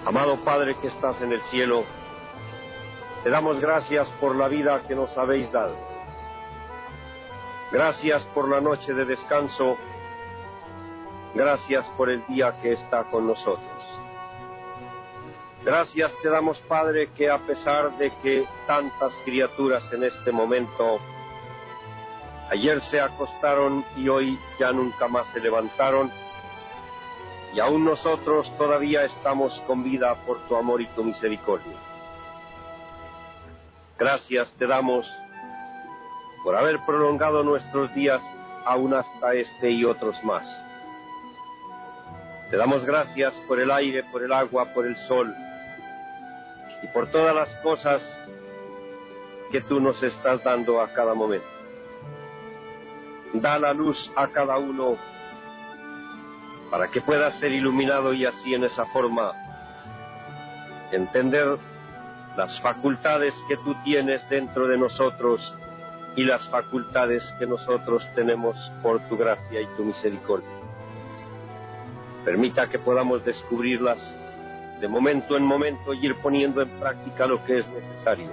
Amado Padre que estás en el cielo, te damos gracias por la vida que nos habéis dado. Gracias por la noche de descanso. Gracias por el día que está con nosotros. Gracias te damos, Padre, que a pesar de que tantas criaturas en este momento ayer se acostaron y hoy ya nunca más se levantaron, y aún nosotros todavía estamos con vida por tu amor y tu misericordia. Gracias te damos por haber prolongado nuestros días aún hasta este y otros más. Te damos gracias por el aire, por el agua, por el sol y por todas las cosas que tú nos estás dando a cada momento. Da la luz a cada uno para que pueda ser iluminado y así en esa forma entender las facultades que tú tienes dentro de nosotros y las facultades que nosotros tenemos por tu gracia y tu misericordia. Permita que podamos descubrirlas de momento en momento y ir poniendo en práctica lo que es necesario.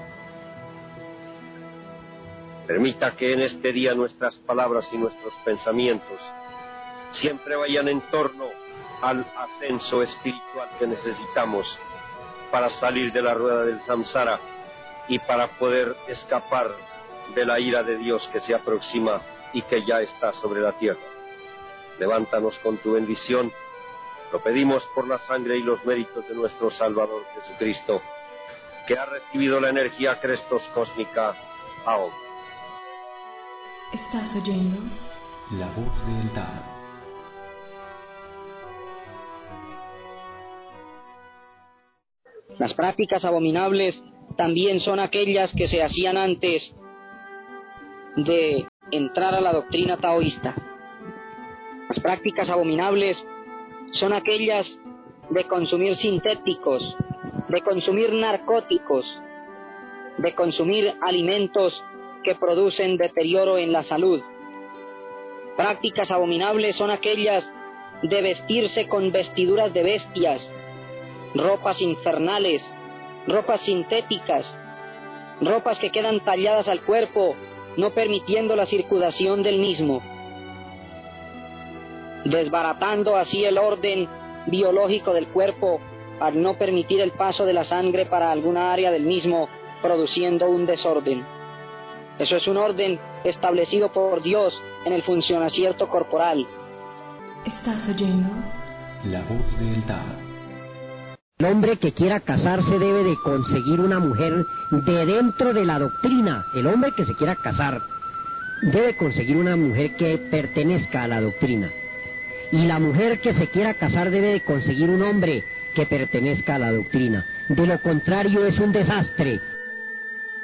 Permita que en este día nuestras palabras y nuestros pensamientos siempre vayan en torno al ascenso espiritual que necesitamos para salir de la rueda del samsara y para poder escapar de la ira de Dios que se aproxima y que ya está sobre la tierra. Levántanos con tu bendición. Lo pedimos por la sangre y los méritos de nuestro Salvador Jesucristo, que ha recibido la energía Crestos cósmica ahora. ¿Estás oyendo? La voz del Tao. Las prácticas abominables también son aquellas que se hacían antes de entrar a la doctrina taoísta. Las prácticas abominables son aquellas de consumir sintéticos, de consumir narcóticos, de consumir alimentos que producen deterioro en la salud. Prácticas abominables son aquellas de vestirse con vestiduras de bestias, ropas infernales, ropas sintéticas, ropas que quedan talladas al cuerpo, no permitiendo la circulación del mismo, desbaratando así el orden biológico del cuerpo al no permitir el paso de la sangre para alguna área del mismo, produciendo un desorden. Eso es un orden establecido por Dios en el funcionamiento corporal. ¿Estás oyendo? La voz del Tao. El hombre que quiera casarse debe de conseguir una mujer de dentro de la doctrina. El hombre que se quiera casar debe conseguir una mujer que pertenezca a la doctrina. Y la mujer que se quiera casar debe de conseguir un hombre que pertenezca a la doctrina. De lo contrario es un desastre.